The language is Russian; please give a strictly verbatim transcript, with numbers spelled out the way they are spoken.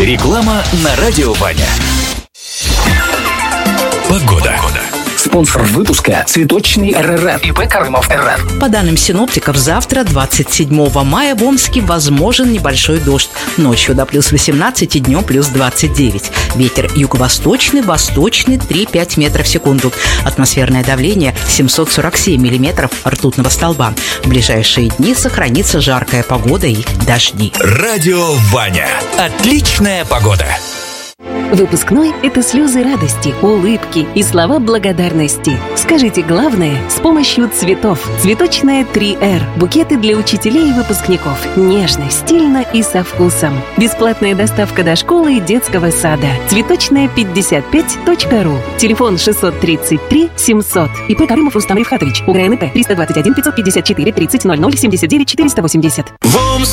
Реклама на радио Ваня. Погода. Спонсор выпуска «Цветочный РРР» ИП Карымов РР. По данным синоптиков, завтра, двадцать седьмого мая, в Омске возможен небольшой дождь. Ночью до плюс восемнадцать и днем плюс двадцать девять. Ветер юго-восточный, восточный три-пять метров в секунду. Атмосферное давление семьсот сорок семь миллиметров ртутного столба. В ближайшие дни сохранится жаркая погода и дожди. Радио Ваня. Отличная погода. Выпускной – это слезы радости, улыбки и слова благодарности. Скажите главное с помощью цветов. Цветочная три эр. Букеты для учителей и выпускников. Нежно, стильно и со вкусом. Бесплатная доставка до школы и детского сада. Цветочная пятьдесят пять точка ру. Телефон шестьсот тридцать три семьсот. ИП Карымов Рустам Рифхатович. УГРНП триста двадцать один пятьсот пятьдесят четыре тридцать ноль ноль семьдесят девять четыреста восемьдесят.